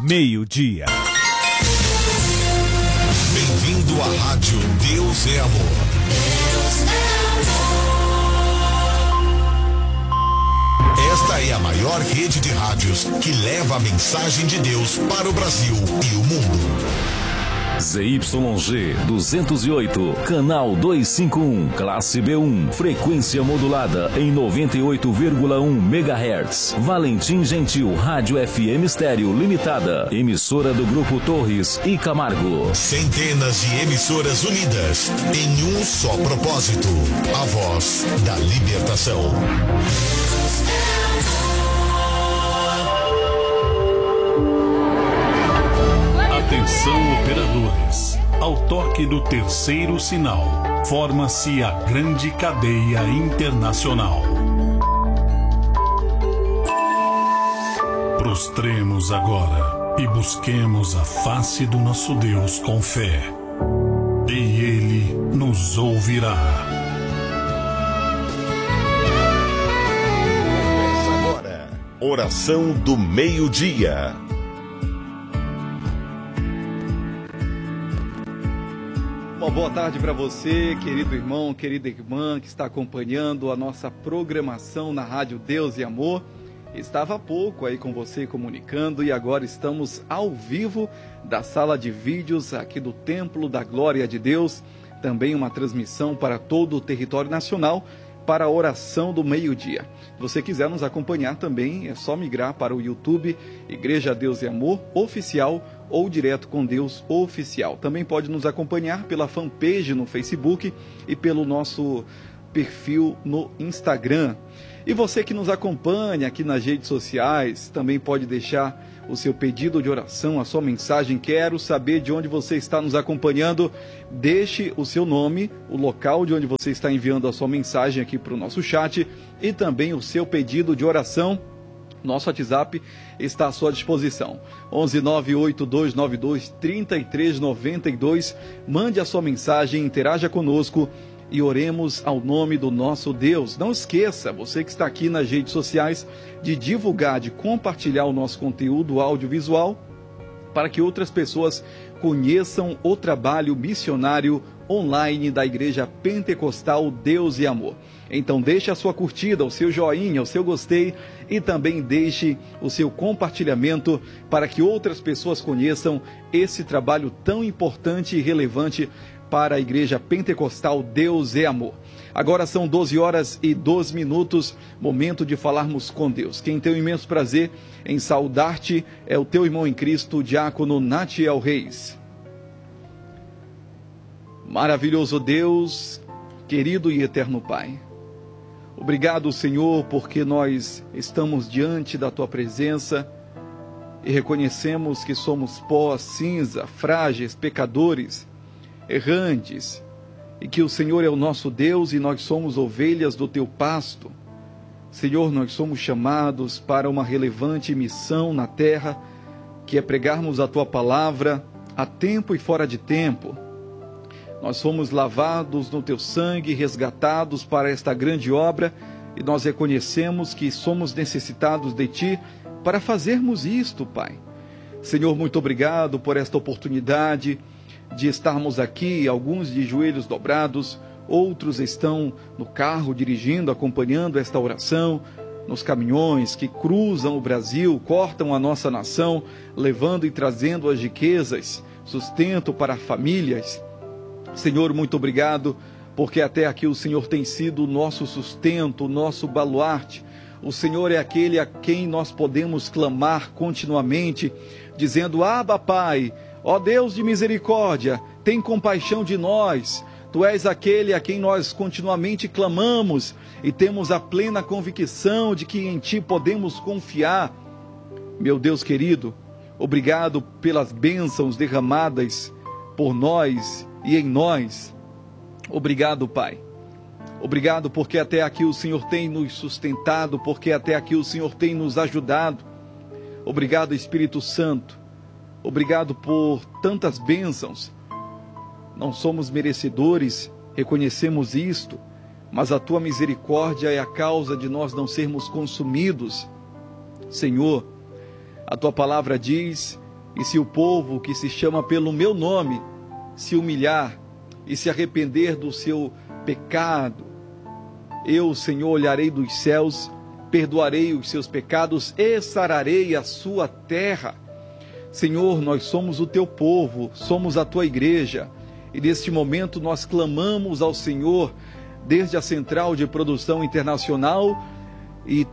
meio-dia. Bem-vindo à Rádio Deus é Amor. Deus é amor. Esta é a maior rede de rádios que leva a mensagem de Deus para o Brasil e o mundo. ZYG 208, canal 251, classe B1, frequência modulada em 98,1 MHz. Valentim Gentil, Rádio FM Estéreo Limitada, emissora do Grupo Torres e Camargo. Centenas de emissoras unidas em um só propósito: a voz da libertação. Atenção, operadores. Ao toque do terceiro sinal, forma-se a grande cadeia internacional. Prostremos agora e busquemos a face do nosso Deus com fé. E Ele nos ouvirá. Começa agora, Oração do Meio-Dia. Uma boa tarde para você, querido irmão, querida irmã, que está acompanhando a nossa programação na Rádio Deus e Amor. Estava há pouco aí com você comunicando e agora estamos ao vivo da sala de vídeos aqui do Templo da Glória de Deus. Também uma transmissão para todo o território nacional para a oração do meio-dia. Se você quiser nos acompanhar também, é só migrar para o YouTube Igreja Deus e Amor Oficial ou Direto com Deus Oficial. Também pode nos acompanhar pela fanpage no Facebook e pelo nosso perfil no Instagram. E você que nos acompanha aqui nas redes sociais, também pode deixar o seu pedido de oração, a sua mensagem. Quero saber de onde você está nos acompanhando. Deixe o seu nome, o local de onde você está enviando a sua mensagem aqui para o nosso chat e também o seu pedido de oração. Nosso WhatsApp está à sua disposição. 11982923392. Mande a sua mensagem, interaja conosco e oremos ao nome do nosso Deus. Não esqueça, você que está aqui nas redes sociais, de divulgar, de compartilhar o nosso conteúdo audiovisual para que outras pessoas conheçam o trabalho missionário online da Igreja Pentecostal Deus e Amor. Então deixe a sua curtida, o seu joinha, o seu gostei e também deixe o seu compartilhamento para que outras pessoas conheçam esse trabalho tão importante e relevante para a Igreja Pentecostal Deus e Amor. Agora são 12h12, momento de falarmos com Deus. Quem tem o imenso prazer em saudar-te é o teu irmão em Cristo, diácono Natiel Reis. Maravilhoso Deus, querido e eterno Pai. Obrigado, Senhor, porque nós estamos diante da Tua presença e reconhecemos que somos pó, cinza, frágeis, pecadores, errantes, e que o Senhor é o nosso Deus e nós somos ovelhas do Teu pasto. Senhor, nós somos chamados para uma relevante missão na terra, que é pregarmos a Tua palavra a tempo e fora de tempo. Nós fomos lavados no Teu sangue, resgatados para esta grande obra, e nós reconhecemos que somos necessitados de Ti para fazermos isto, Pai. Senhor, muito obrigado por esta oportunidade de estarmos aqui, alguns de joelhos dobrados, outros estão no carro dirigindo, acompanhando esta oração, nos caminhões que cruzam o Brasil, cortam a nossa nação, levando e trazendo as riquezas, sustento para famílias. Senhor, muito obrigado, porque até aqui o Senhor tem sido o nosso sustento, o nosso baluarte. O Senhor é aquele a quem nós podemos clamar continuamente, dizendo: Abba, Pai, ó Deus de misericórdia, tem compaixão de nós. Tu és aquele a quem nós continuamente clamamos e temos a plena convicção de que em Ti podemos confiar. Meu Deus querido, obrigado pelas bênçãos derramadas por nós e em nós. Obrigado, Pai. Obrigado porque até aqui o Senhor tem nos sustentado, porque até aqui o Senhor tem nos ajudado. Obrigado, Espírito Santo. Obrigado por tantas bênçãos. Não somos merecedores, reconhecemos isto, mas a Tua misericórdia é a causa de nós não sermos consumidos. Senhor, a Tua palavra diz E se o povo que se chama pelo meu nome se humilhar e se arrepender do seu pecado, eu, Senhor, olharei dos céus, perdoarei os seus pecados e sararei a sua terra. Senhor, nós somos o teu povo, somos a tua igreja, e neste momento nós clamamos ao Senhor, desde a Central de Produção Internacional, e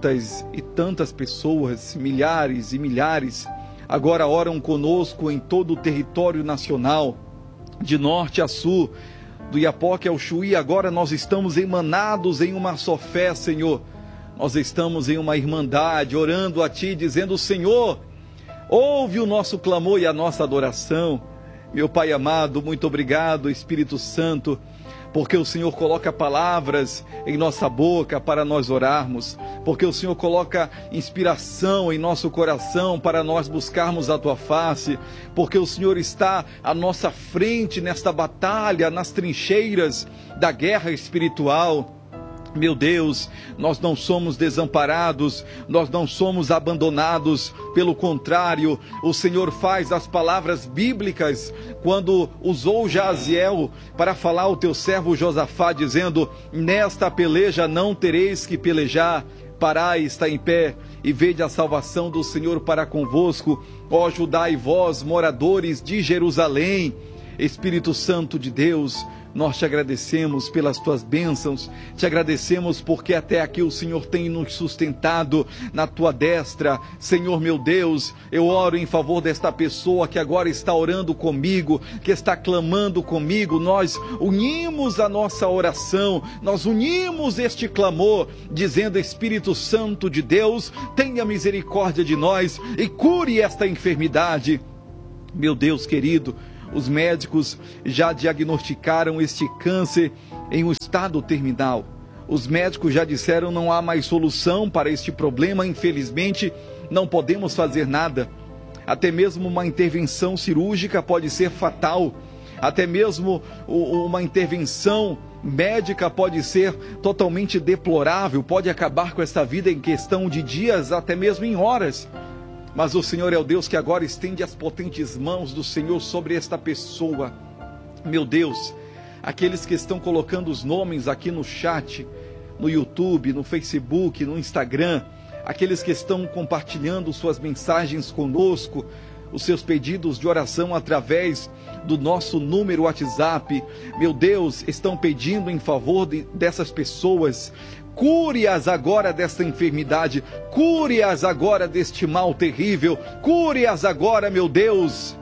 tantas pessoas, milhares e milhares, agora oram conosco em todo o território nacional, de norte a sul, do Iapoque ao Chuí. Agora nós estamos emanados em uma só fé, Senhor. Nós estamos em uma irmandade, orando a Ti, dizendo: Senhor, ouve o nosso clamor e a nossa adoração. Meu Pai amado, muito obrigado, Espírito Santo, porque o Senhor coloca palavras em nossa boca para nós orarmos, porque o Senhor coloca inspiração em nosso coração para nós buscarmos a Tua face, porque o Senhor está à nossa frente nesta batalha, nas trincheiras da guerra espiritual. Meu Deus, nós não somos desamparados, nós não somos abandonados, pelo contrário, o Senhor faz as palavras bíblicas quando usou Jaziel para falar ao teu servo Josafá, dizendo: nesta peleja não tereis que pelejar, parai, está em pé, e vede a salvação do Senhor para convosco, ó Judá e vós, moradores de Jerusalém. Espírito Santo de Deus, nós te agradecemos pelas tuas bênçãos, te agradecemos porque até aqui o Senhor tem nos sustentado na tua destra. Senhor meu Deus, eu oro em favor desta pessoa que agora está orando comigo, que está clamando comigo. Nós unimos a nossa oração, nós unimos este clamor, dizendo: Espírito Santo de Deus, tenha misericórdia de nós e cure esta enfermidade. Meu Deus querido, os médicos já diagnosticaram este câncer em um estado terminal. Os médicos já disseram: não há mais solução para este problema, infelizmente não podemos fazer nada. Até mesmo uma intervenção cirúrgica pode ser fatal. Até mesmo uma intervenção médica pode ser totalmente deplorável, pode acabar com esta vida em questão de dias, até mesmo em horas. Mas o Senhor é o Deus que agora estende as potentes mãos do Senhor sobre esta pessoa. Meu Deus, aqueles que estão colocando os nomes aqui no chat, no YouTube, no Facebook, no Instagram, aqueles que estão compartilhando suas mensagens conosco, os seus pedidos de oração através do nosso número WhatsApp, meu Deus, estão pedindo em favor dessas pessoas. Cure-as agora desta enfermidade, cure-as agora deste mal terrível, cure-as agora, meu Deus,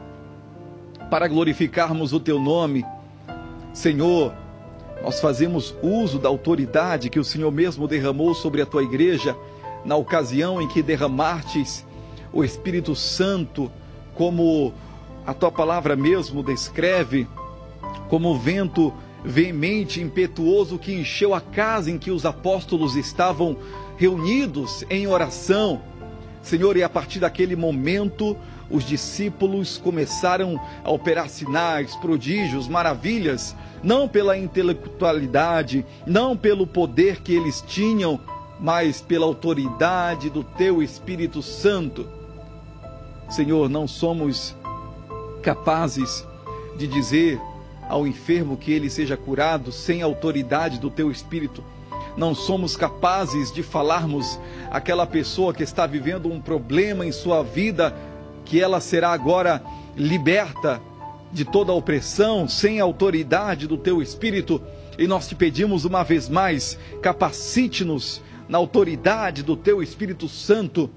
para glorificarmos o teu nome. Senhor, nós fazemos uso da autoridade que o Senhor mesmo derramou sobre a tua igreja, na ocasião em que derramastes o Espírito Santo, como a tua palavra mesmo descreve, como o vento veemente, impetuoso que encheu a casa em que os apóstolos estavam reunidos em oração. Senhor, e a partir daquele momento, os discípulos começaram a operar sinais, prodígios, maravilhas, não pela intelectualidade, não pelo poder que eles tinham, mas pela autoridade do teu Espírito Santo. Senhor, não somos capazes de dizer ao enfermo que ele seja curado sem a autoridade do teu Espírito. Não somos capazes de falarmos àquela pessoa que está vivendo um problema em sua vida, que ela será agora liberta de toda a opressão sem a autoridade do teu Espírito. E nós te pedimos uma vez mais, capacite-nos na autoridade do teu Espírito Santo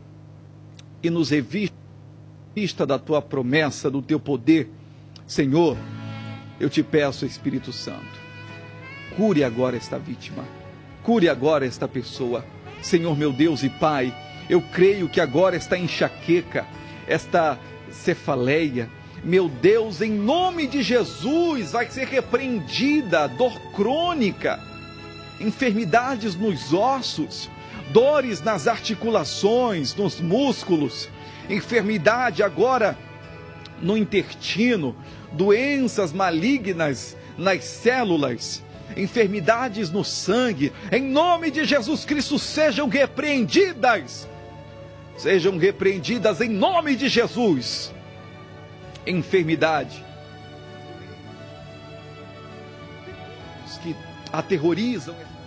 e nos revista da tua promessa, do teu poder. Senhor, eu te peço, Espírito Santo, cure agora esta vítima, cure agora esta pessoa. Senhor meu Deus e Pai, eu creio que agora esta enxaqueca, esta cefaleia, meu Deus, em nome de Jesus, vai ser repreendida. Dor crônica, enfermidades nos ossos, dores nas articulações, nos músculos, enfermidade agora no intestino, doenças malignas nas células, enfermidades no sangue, em nome de Jesus Cristo, sejam repreendidas em nome de Jesus. enfermidade, que aterrorizam